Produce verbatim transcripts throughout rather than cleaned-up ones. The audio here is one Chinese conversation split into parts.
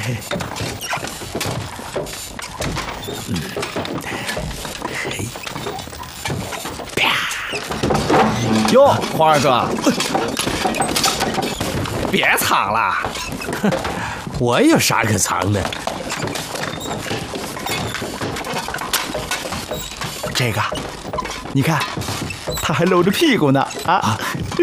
嗯，嘿，啪！哟，黄二哥，别藏了， 我有啥可藏的？ 这个，你看，他还露着屁股呢啊！啊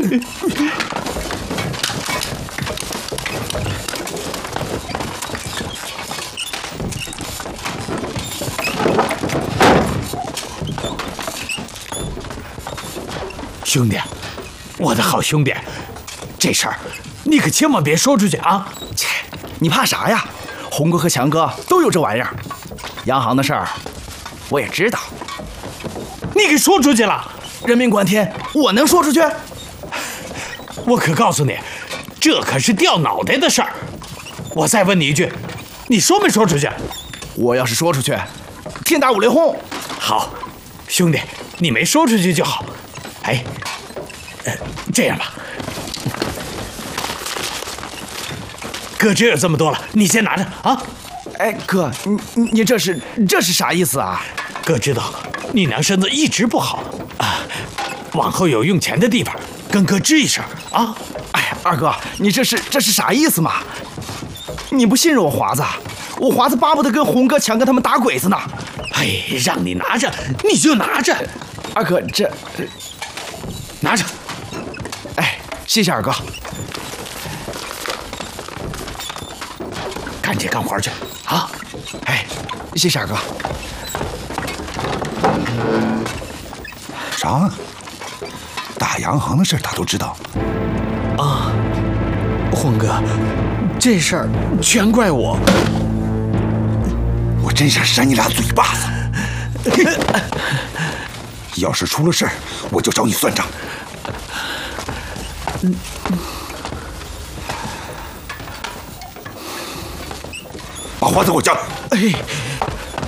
兄弟，我的好兄弟，这事儿你可千万别说出去啊！ 切，你怕啥呀？红哥和强哥都有这玩意儿。洋行的事儿，我也知道。 你给说出去了， 人命关天，我能说出去？ 我可告诉你，这可是掉脑袋的事儿。我再问你一句，你说没说出去？ 我要是说出去，天打五雷轰。 好，兄弟，你没说出去就好。哎，呃，这样吧，哥只有这么多了，你先拿着啊。 哎，哥，你你你这是这是啥意思啊？ 哥知道你娘身子一直不好啊，往后有用钱的地方，跟哥吱一声啊。 哎呀，二哥，你这是这是啥意思嘛？你不信任我华子，我华子巴不得跟红哥、强哥他们打鬼子呢。 哎，让你拿着你就拿着， 二哥这。这拿着， 哎，谢谢二哥。 赶紧干活去啊！ 哎，谢谢二哥。 啥？大洋行的事他都知道？ 啊，红哥，这事儿全怪我， 我真想扇你俩嘴巴子！要是出了事儿，我就找你算账。 嗯， 把花子给我叫来。 哎。